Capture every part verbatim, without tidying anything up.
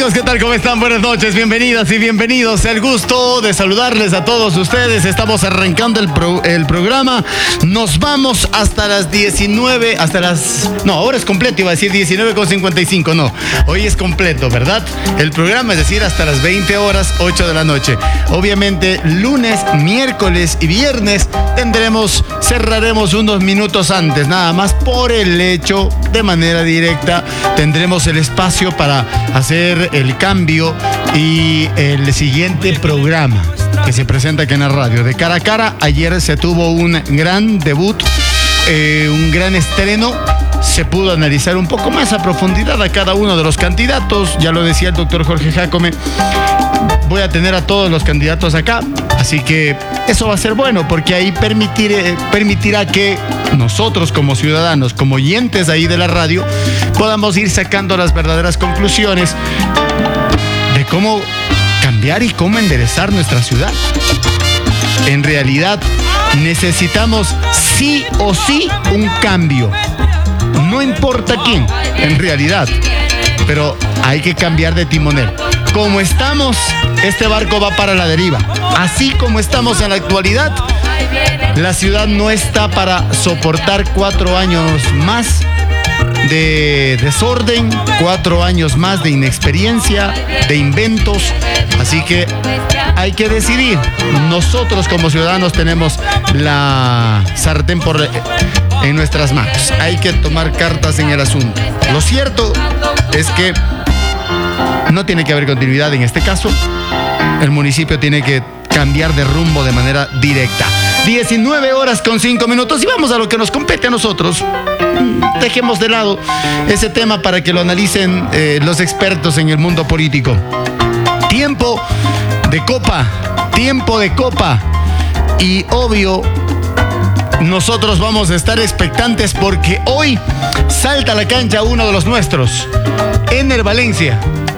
Amigos, ¿qué tal? ¿Cómo están? Buenas noches, bienvenidas y bienvenidos. El gusto de saludarles a todos ustedes. Estamos arrancando el, pro, el programa. Nos vamos hasta las diecinueve, hasta las... No, ahora es completo, iba a decir diecinueve con cincuenta y cinco, no. Hoy es completo, ¿verdad? El programa, es decir, hasta las veinte horas, ocho de la noche. Obviamente, lunes, miércoles y viernes tendremos, cerraremos unos minutos antes, nada más por el hecho, de manera directa, tendremos el espacio para hacer el cambio y el siguiente programa que se presenta aquí en la radio. De cara a cara, ayer se tuvo un gran debut, eh, un gran estreno. Se pudo analizar un poco más a profundidad a cada uno de los candidatos. Ya lo decía el doctor Jorge Jacome, voy a tener a todos los candidatos acá, así que eso va a ser bueno, porque ahí permitir, permitirá que nosotros como ciudadanos, como oyentes ahí de la radio, podamos ir sacando las verdaderas conclusiones de cómo cambiar y cómo enderezar nuestra ciudad. En realidad, necesitamos sí o sí un cambio. No importa quién, en realidad, pero hay que cambiar de timonel. Como estamos, este barco va para la deriva. Así como estamos en la actualidad, la ciudad no está para soportar cuatro años más de desorden, cuatro años más de inexperiencia, de inventos. Así que hay que decidir. Nosotros como ciudadanos tenemos la sartén por, en nuestras manos. Hay que tomar cartas en el asunto. Lo cierto es que no tiene que haber continuidad en este caso. El municipio tiene que cambiar de rumbo de manera directa. diecinueve horas con cinco minutos y vamos a lo que nos compete a nosotros. Dejemos de lado ese tema para que lo analicen eh, los expertos en el mundo político. Tiempo de copa, tiempo de copa. Y obvio, nosotros vamos a estar expectantes porque hoy salta a la cancha uno de los nuestros, Ener Valencia,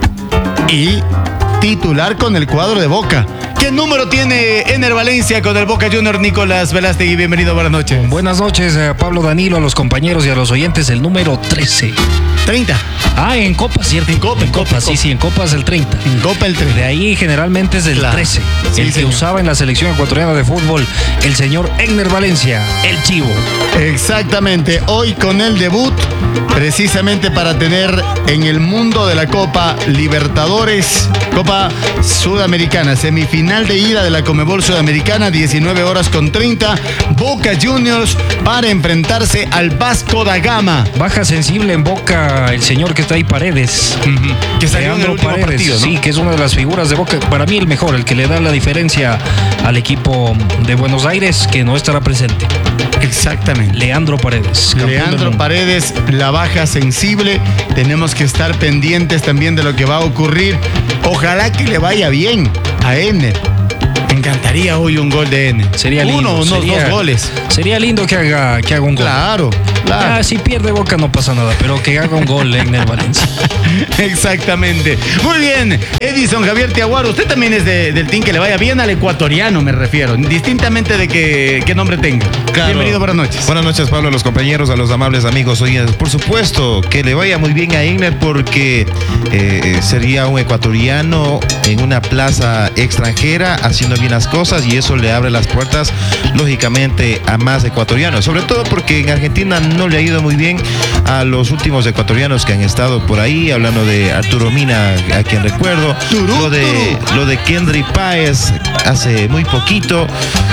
y titular con el cuadro de Boca. ¿Qué número tiene Ener Valencia con el Boca Junior? Nicolás Veláztegui, bienvenido, buenas noches. Buenas noches, eh, Pablo, Danilo, a los compañeros y a los oyentes, el número trece. treinta. Ah, en Copa, ¿cierto? En Copa, en Copa, Copa, en sí, Copa. sí, en Copa es el treinta. En Copa el treinta. De ahí generalmente es el claro. trece. Sí, el que señor. usaba en la selección ecuatoriana de fútbol el señor Ener Valencia, el Chivo. Exactamente, hoy con el debut, precisamente para tener en el mundo de la Copa Libertadores, Copa Sudamericana, semifinal de ida de la Conmebol Sudamericana, diecinueve horas con treinta, Boca Juniors para enfrentarse al Vasco da Gama. Baja sensible en Boca el señor que está ahí, Paredes. Uh-huh. Que salió en el último Paredes, partido, ¿no? Sí, que es una de las figuras de Boca. Para mí el mejor, el que le da la diferencia al equipo de Buenos Aires, que no estará presente. Exactamente. Leandro Paredes. Leandro Paredes, la baja sensible. Tenemos que estar pendientes también de lo que va a ocurrir. Ojalá que le vaya bien a Ener. Me encantaría hoy un gol de Ener. Sería lindo. Uno, unos sería, dos goles. Sería lindo que haga, que haga un gol. Claro, claro. Ah, si pierde Boca no pasa nada, pero que haga un gol Ener Valencia. Exactamente. Muy bien, Edison Javier Tiaguaro, usted también es de, del team que le vaya bien al ecuatoriano, me refiero, distintamente de que, qué nombre tenga. Claro. Bienvenido, buenas noches. Buenas noches, Pablo, a los compañeros, a los amables amigos. Oye, por supuesto, que le vaya muy bien a Ener porque eh, sería un ecuatoriano en una plaza extranjera haciendo bien las cosas y eso le abre las puertas, lógicamente, a más ecuatorianos. Sobre todo porque en Argentina no le ha ido muy bien a los últimos ecuatorianos que han estado por ahí, hablando de Arturo Mina, a quien recuerdo, Turú, lo de, lo de Kendry Páez hace muy poquito.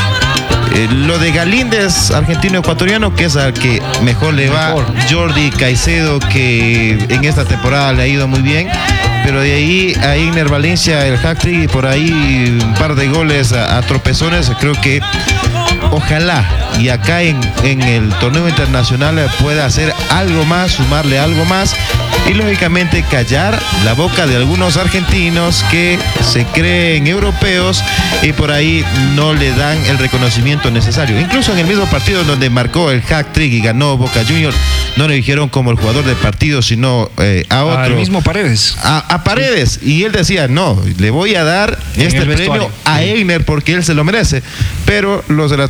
Eh, lo de Galíndez, argentino-ecuatoriano, que es al que mejor le va. Mejor. Jordi Caicedo, que en esta temporada le ha ido muy bien. Pero de ahí a Ener Valencia, el hat-trick, y por ahí un par de goles a, a tropezones. Creo que ojalá y acá en, en el torneo internacional pueda hacer algo más, sumarle algo más. Y lógicamente callar la boca de algunos argentinos que se creen europeos y por ahí no le dan el reconocimiento necesario. Incluso en el mismo partido donde marcó el hat-trick y ganó Boca Juniors, no le dijeron como el jugador del partido, sino eh, a otro. Al mismo Paredes. A, a Paredes. Y él decía, no, le voy a dar En este el premio vestuario. a Ener porque él se lo merece. Pero los de la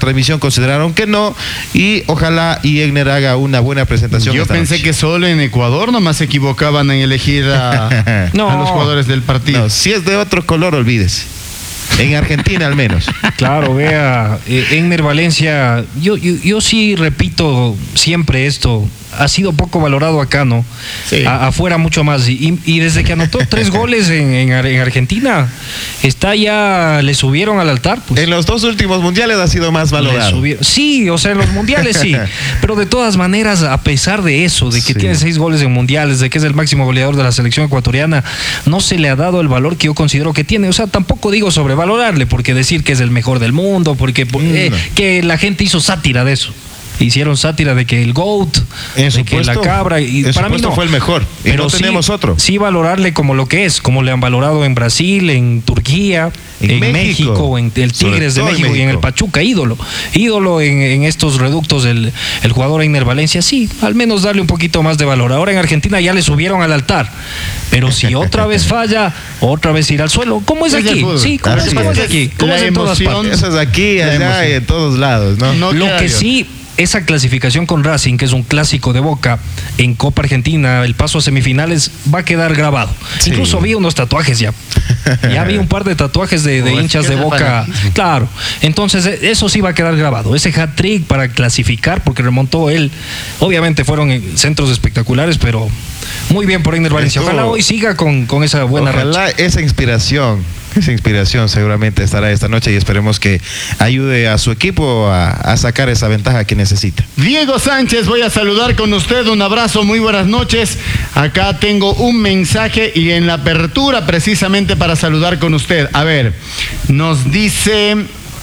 transmisión consideraron que no, y ojalá y Egner haga una buena presentación. Yo pensé noche. que solo en Ecuador nomás se equivocaban en elegir a, no. a los jugadores del partido. No, si es de otro color, olvídese. En Argentina al menos. Claro, vea, eh, Egner Valencia, yo, yo, yo sí repito siempre esto, ha sido poco valorado acá, ¿no? Sí. A, afuera mucho más. Y, y desde que anotó tres goles en, en, en Argentina, está ya, le subieron al altar. Pues. En los dos últimos mundiales ha sido más valorado. Sí, o sea, en los mundiales sí. Pero de todas maneras, a pesar de eso, de que sí. tiene seis goles en mundiales, de que es el máximo goleador de la selección ecuatoriana, no se le ha dado el valor que yo considero que tiene. O sea, tampoco digo sobrevalorarle, porque decir que es el mejor del mundo, porque eh, no. que la gente hizo sátira de eso. Hicieron sátira de que el GOAT, en de supuesto, que la cabra, y en para mí no fue el mejor, y pero no sí, tenemos otro. Sí valorarle como lo que es, como le han valorado en Brasil, en Turquía, en, en México, México, en el Tigres de México, México y en el Pachuca, ídolo, ídolo en, en estos reductos del el jugador Egner Valencia, sí, al menos darle un poquito más de valor. Ahora en Argentina ya le subieron al altar, pero si otra vez falla, otra vez ir al suelo. ¿Cómo es, es aquí? Sí, ¿cómo es, ¿cómo es aquí? ¿Cómo es en todas partes? Eso es aquí, allá y en todos lados, ¿no? no lo que sí, esa clasificación con Racing, que es un clásico de Boca en Copa Argentina, el paso a semifinales va a quedar grabado. Sí. Incluso vi unos tatuajes ya. Ya vi un par de tatuajes de, de hinchas de Boca. Claro. Entonces, eso sí va a quedar grabado. Ese hat-trick para clasificar, porque remontó él. Obviamente fueron centros espectaculares, pero muy bien por Egner Valencia. Ojalá hoy siga con, con esa buena racha. Ojalá esa inspiración. Esa inspiración seguramente estará esta noche y esperemos que ayude a su equipo a, a sacar esa ventaja que necesita. Diego Sánchez, voy a saludar con usted, un abrazo, muy buenas noches. Acá tengo un mensaje y en la apertura precisamente para saludar con usted. A ver, nos dice,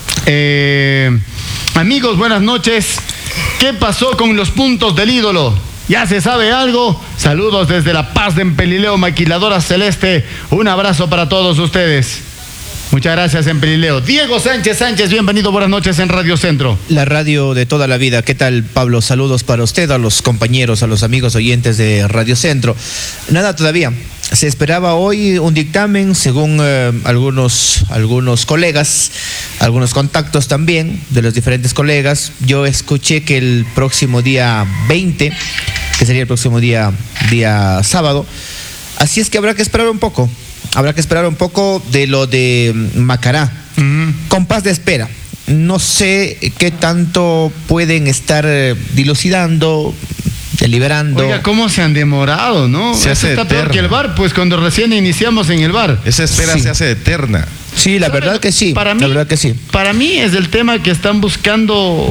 eh, amigos, buenas noches. ¿Qué pasó con los puntos del ídolo? ¿Ya se sabe algo? Saludos desde La Paz de Empelileo, Maquiladora Celeste. Un abrazo para todos ustedes. Muchas gracias, Empelileo. Diego Sánchez Sánchez, bienvenido, buenas noches en Radio Centro. La radio de toda la vida. ¿Qué tal, Pablo? Saludos para usted, a los compañeros, a los amigos oyentes de Radio Centro. Nada todavía. Se esperaba hoy un dictamen, según eh, algunos, algunos colegas, algunos contactos también de los diferentes colegas. Yo escuché que el próximo día veinte, que sería el próximo día, día sábado, así es que habrá que esperar un poco. Habrá que esperar un poco de lo de Macará. Uh-huh. Con paz de espera. No sé qué tanto pueden estar dilucidando, deliberando. Oiga, ¿cómo se han demorado, no? Se hace está eterna. Peor que el V A R, pues cuando recién iniciamos en el V A R. Esa espera sí. se hace eterna. Sí, la verdad que sí. Para mí, la verdad que sí. Para mí es el tema que están buscando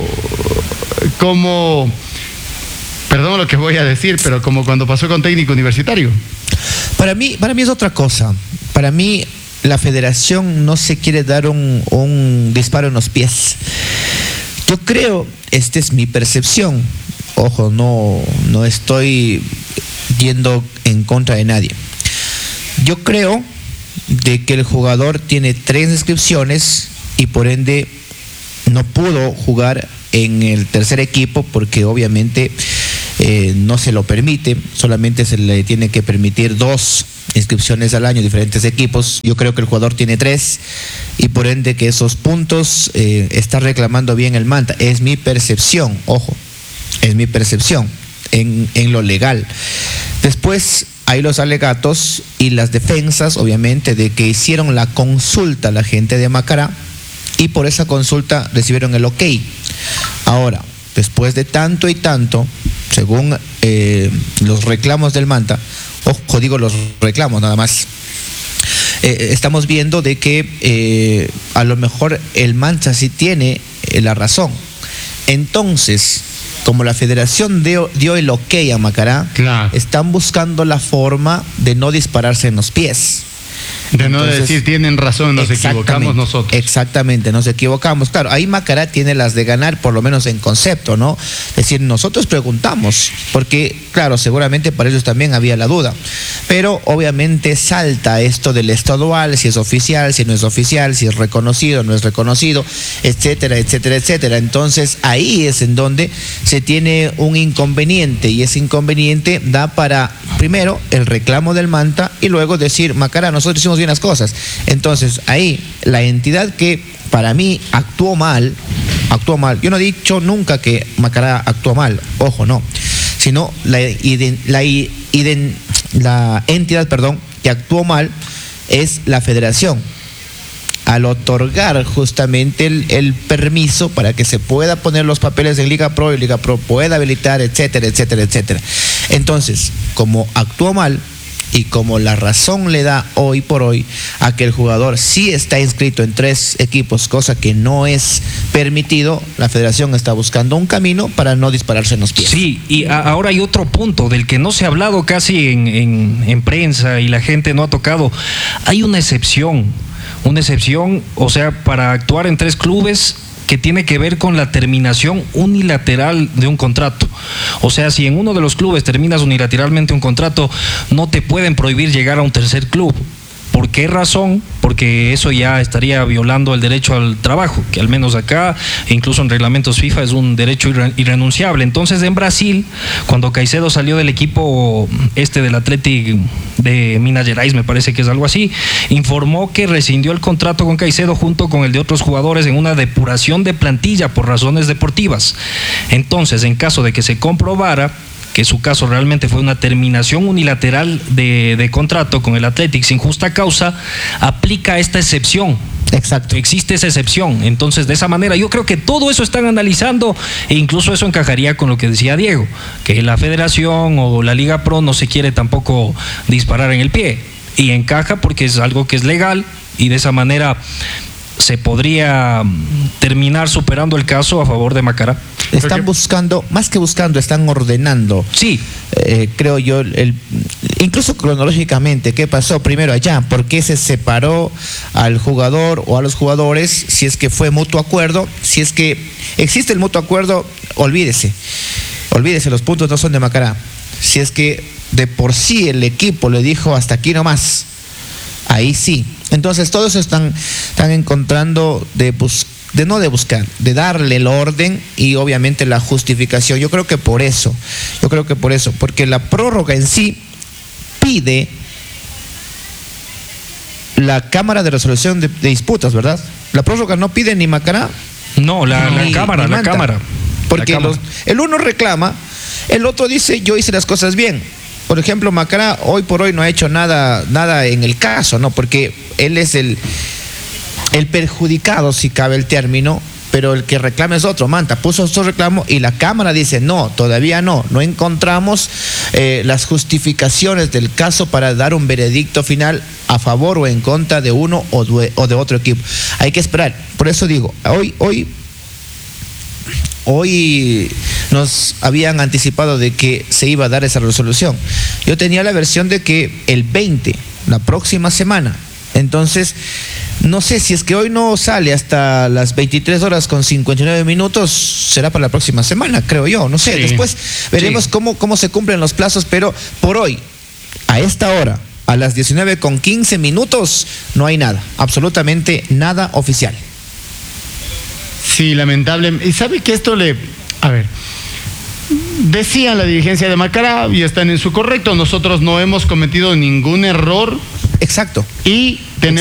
como, perdón lo que voy a decir, pero como cuando pasó con Técnico Universitario. Para mí, para mí es otra cosa. Para mí la federación no se quiere dar un, un disparo en los pies. Yo creo, esta es mi percepción, ojo, no, no estoy yendo en contra de nadie. Yo creo de que el jugador tiene tres inscripciones y por ende no pudo jugar en el tercer equipo porque obviamente eh, no se lo permite, solamente se le tiene que permitir dos inscripciones al año, diferentes equipos. Yo creo que el jugador tiene tres y por ende que esos puntos eh, está reclamando bien el Manta. Es mi percepción, ojo, es mi percepción en, en lo legal. Después hay los alegatos y las defensas, obviamente, de que hicieron la consulta a la gente de Macará y por esa consulta recibieron el ok. Ahora, después de tanto y tanto, según eh, los reclamos del Manta, ojo, digo los reclamos nada más, eh, estamos viendo de que eh, a lo mejor el Manta sí tiene eh, la razón. Entonces, como la federación dio, dio el ok a Macará, claro, están buscando la forma de no dispararse en los pies. De no Entonces, decir tienen razón, nos equivocamos nosotros. Exactamente, nos equivocamos. Claro, ahí Macará tiene las de ganar, por lo menos en concepto, ¿no? Es decir, nosotros preguntamos, porque, claro, seguramente para ellos también había la duda. Pero obviamente salta esto del estadual, si es oficial, si no es oficial, si es reconocido, no es reconocido, etcétera, etcétera, etcétera. Entonces ahí es en donde se tiene un inconveniente, y ese inconveniente da para, primero, el reclamo del Manta y luego decir, Macará, nosotros hicimos bien las cosas. Entonces ahí la entidad que para mí actuó mal actuó mal. Yo no he dicho nunca que Macará actuó mal, ojo, no. Sino la, iden, la, iden, la entidad, perdón, que actuó mal es la federación. Al otorgar justamente el, el permiso para que se pueda poner los papeles en Liga Pro y Liga Pro pueda habilitar, etcétera, etcétera, etcétera. Entonces, como actuó mal y como la razón le da hoy por hoy a que el jugador sí está inscrito en tres equipos, cosa que no es permitido, la federación está buscando un camino para no dispararse en los pies. Sí, y a, ahora hay otro punto del que no se ha hablado casi en, en, en prensa y la gente no ha tocado. Hay una excepción. Una excepción, o sea, para actuar en tres clubes que tiene que ver con la terminación unilateral de un contrato. O sea, si en uno de los clubes terminas unilateralmente un contrato, no te pueden prohibir llegar a un tercer club. ¿Por qué razón? Porque eso ya estaría violando el derecho al trabajo, que al menos acá, e incluso en reglamentos FIFA, es un derecho irre- irrenunciable. Entonces, en Brasil, cuando Caicedo salió del equipo este del Athletic de Minas Gerais, me parece que es algo así, informó que rescindió el contrato con Caicedo junto con el de otros jugadores en una depuración de plantilla por razones deportivas. Entonces, en caso de que se comprobara que su caso realmente fue una terminación unilateral de, de contrato con el Athletic sin justa causa, aplica esta excepción. Exacto. Existe esa excepción. Entonces, de esa manera, yo creo que todo eso están analizando e incluso eso encajaría con lo que decía Diego, que la federación o la Liga Pro no se quiere tampoco disparar en el pie. Y encaja porque es algo que es legal y de esa manera se podría terminar superando el caso a favor de Macará. Están buscando, más que buscando, están ordenando. Sí. Eh, creo yo, el, incluso cronológicamente, ¿qué pasó primero allá? ¿Por qué se separó al jugador o a los jugadores? Si es que fue mutuo acuerdo, si es que existe el mutuo acuerdo, olvídese. Olvídese, los puntos no son de Macará. Si es que de por sí el equipo le dijo hasta aquí nomás, ahí sí. Entonces todos están, están encontrando de buscar, de no de buscar, de darle el orden y obviamente la justificación. Yo creo que por eso, yo creo que por eso, porque la prórroga en sí pide la Cámara de Resolución de, de Disputas, ¿verdad? La prórroga no pide ni Macará. No, la, la ni, cámara, ni la Manta. cámara. Porque la cámara. Los, el uno reclama, el otro dice yo hice las cosas bien. Por ejemplo, Macará hoy por hoy no ha hecho nada, nada en el caso, ¿no? Porque él es el, el perjudicado, si cabe el término, pero el que reclama es otro. Manta puso su reclamo y la Cámara dice no, todavía no, no encontramos eh, las justificaciones del caso para dar un veredicto final a favor o en contra de uno o de, o de otro equipo. Hay que esperar. Por eso digo, hoy, hoy Hoy nos habían anticipado de que se iba a dar esa resolución. Yo tenía la versión de que el veinte, la próxima semana. Entonces, no sé si es que hoy no sale hasta las veintitrés horas con cincuenta y nueve minutos, será para la próxima semana, creo yo. No sé, Sí. después veremos Sí. cómo, cómo se cumplen los plazos, pero por hoy, a esta hora, a las diecinueve con quince minutos, no hay nada, absolutamente nada oficial. Sí, lamentable. Y sabe que esto le... A ver, decía la dirigencia de Macará y están en su correcto. Nosotros no hemos cometido ningún error Exacto. y tenemos